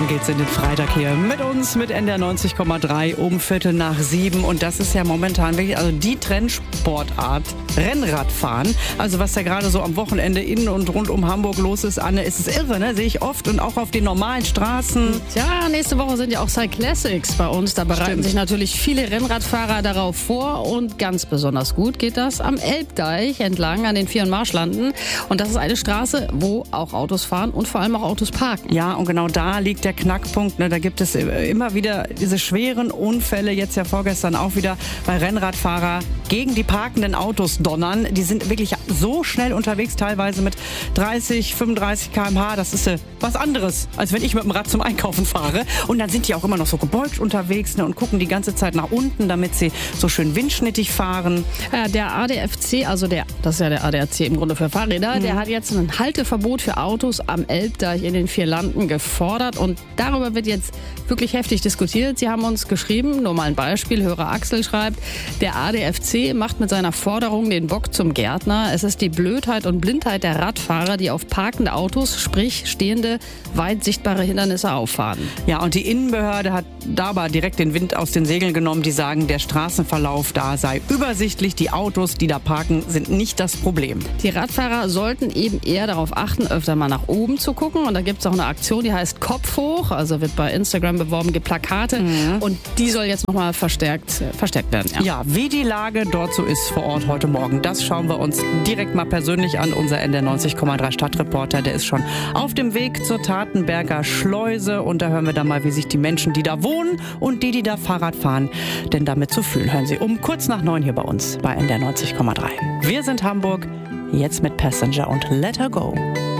rein geht's in den Freitag hier mit uns, mit NDR 90,3 um 6:15. Und das ist ja momentan wirklich die Trendsportart, Rennradfahren. Also was da gerade so am Wochenende in und rund um Hamburg los ist, Anne, ist es irre, ne? Sehe ich oft und auch auf den normalen Straßen. Ja, nächste Woche sind ja auch Cyclassics bei uns. Da bereiten sich natürlich viele Rennradfahrer darauf vor. Und ganz besonders gut geht das am Elbdeich entlang an den Vier- und Marschlanden. Und das ist eine Straße, wo auch Autos fahren und vor allem auch Autos parken. Ja, und genau da liegt der Knackpunkt. Ne? Da gibt es immer wieder diese schweren Unfälle. Jetzt ja vorgestern auch wieder, weil Rennradfahrer gegen die parkenden Autos donnern. Die sind wirklich so schnell unterwegs, teilweise mit 30, 35 km/h. Das ist was anderes, als wenn ich mit dem Rad zum Einkaufen fahre. Und dann sind die auch immer noch so gebeugt unterwegs, ne? Und gucken die ganze Zeit nach unten, damit sie so schön windschnittig fahren. Ja, der ADFC, das ist ja der ADAC im Grunde für Fahrräder, der hat jetzt ein Halteverbot für Autos am Elbdeich in den Vier Landen gefordert. Und darüber wird jetzt wirklich heftig diskutiert. Sie haben uns geschrieben, nur mal ein Beispiel, Hörer Axel schreibt, der ADFC macht mit seiner Forderung den Bock zum Gärtner. Es ist die Blödheit und Blindheit der Radfahrer, die auf parkende Autos, sprich stehende, weit sichtbare Hindernisse auffahren. Ja, und die Innenbehörde hat dabei direkt den Wind aus den Segeln genommen. Die sagen, der Straßenverlauf da sei übersichtlich. Die Autos, die da parken, sind nicht das Problem. Die Radfahrer sollten eben eher darauf achten, öfter mal nach oben zu gucken. Und da gibt es auch eine Aktion, die heißt Kopf hoch. Also wird bei Instagram beworben, gibt Plakate. Und die soll jetzt nochmal verstärkt werden. Ja, wie die Lage dort so ist vor Ort heute Morgen, das schauen wir uns direkt mal persönlich an. Unser NDR 90,3 Stadtreporter, der ist schon auf dem Weg zur Tatenberger Schleuse. Und da hören wir dann mal, wie sich die Menschen, die da wohnen und die da Fahrrad fahren, denn damit zu fühlen. Hören Sie um kurz nach 9 hier bei uns bei NDR 90,3. Wir sind Hamburg, jetzt mit Passenger und Let Her Go.